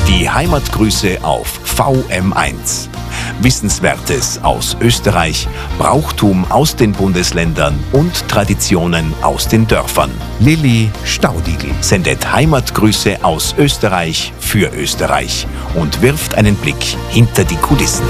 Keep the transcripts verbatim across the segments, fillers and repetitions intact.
Die Heimatgrüße auf V M eins. Wissenswertes aus Österreich, Brauchtum aus den Bundesländern und Traditionen aus den Dörfern. Lilly Staudigl sendet Heimatgrüße aus Österreich für Österreich und wirft einen Blick hinter die Kulissen.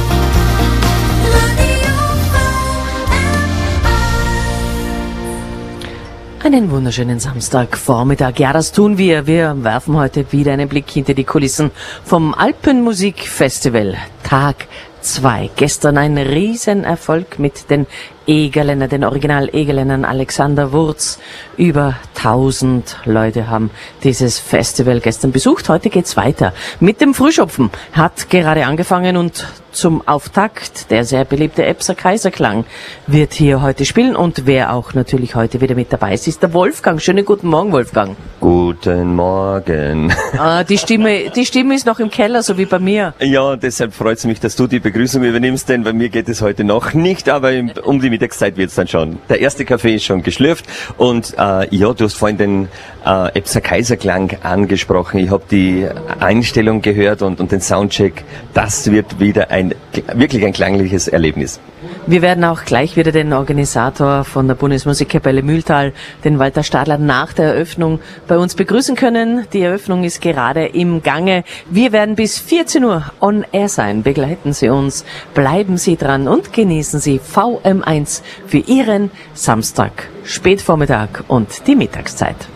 Einen wunderschönen Samstagvormittag. Ja, das tun wir. Wir werfen heute wieder einen Blick hinter die Kulissen vom Alpenmusikfestival. Tag zwei. Gestern ein Riesenerfolg mit den Egerländer, den Original-Egerländern Alexander Wurz. Über tausend Leute haben dieses Festival gestern besucht. Heute geht's weiter mit dem Frühschopfen. Hat gerade angefangen und zum Auftakt der sehr beliebte Epser Kaiserklang wird hier heute spielen. Und wer auch natürlich heute wieder mit dabei ist, ist der Wolfgang. Schönen guten Morgen, Wolfgang. Guten Morgen. Ah, die Stimme, die Stimme ist noch im Keller, so wie bei mir. Ja, deshalb freut es mich, dass du die Begrüßung übernimmst, denn bei mir geht es heute noch nicht, aber um die Mittagszeit wird es dann schon. Der erste Kaffee ist schon geschlürft und äh, ja, du hast vorhin den äh, Epser Kaiserklang angesprochen. Ich habe die Einstellung gehört und, und den Soundcheck. Das wird wieder ein wirklich ein klangliches Erlebnis. Wir werden auch gleich wieder den Organisator von der Bundesmusikkapelle Mühltal, den Walter Stadler, nach der Eröffnung bei uns begrüßen können. Die Eröffnung ist gerade im Gange. Wir werden bis vierzehn Uhr on air sein. Begleiten Sie uns, bleiben Sie dran und genießen Sie V M eins für Ihren Samstag, Spätvormittag und die Mittagszeit.